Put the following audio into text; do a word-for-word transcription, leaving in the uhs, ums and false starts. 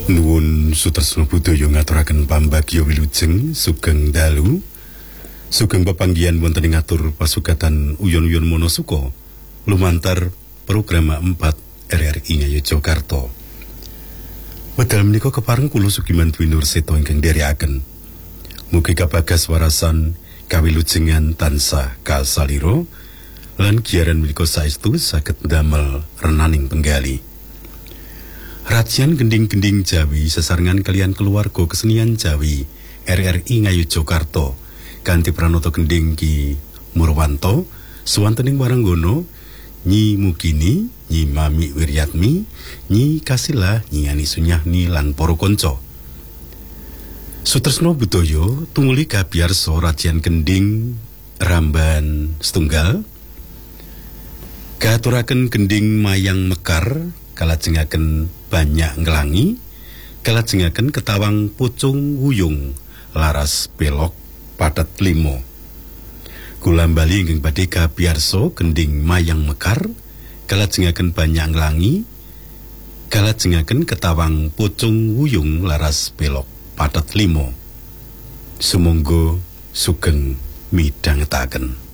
Nuwun Sutresna Budaya ngaturaken pambagya wilujeng sugeng dalu sugeng pepanggihan wonten ing ngatur pasugatan uyon-uyon Monosuka lumantar program empat R R I Ngayogyakarta. Wedal menika kepareng kula Sugiman Dwi Nurseta ingkang dherekaken. Mugi kabagas warasan kawilujengan tansah kasalira lan giaran menika saestu saged damel renaning penggali. Rajian gending-gending Jawi sesarengan kalian keluarga kesenian Jawi R R I Ngayogyakarta kanthi pranata gending Ki Murwanto suwantening waranggono Nyi Mugini, Nyi Mami Wiryatmi, Nyi Kasila, Nyi Ani Sunyahni lan para kanca. Sutresna Budaya tumuli kabiyarsa rajian gending Ramban setunggal katuraken gending Mayang Mekar kalajengaken banyak ngelangi, kalajengaken ketawang pucung wuyung laras belok padat limo. Kula bali ingkang badhe kabiyarsa gending Mayang Mekar, kalajengaken banyak ngelangi, kalajengaken ketawang pucung wuyung laras belok padat limo. Sumangga sugeng midhangetaken.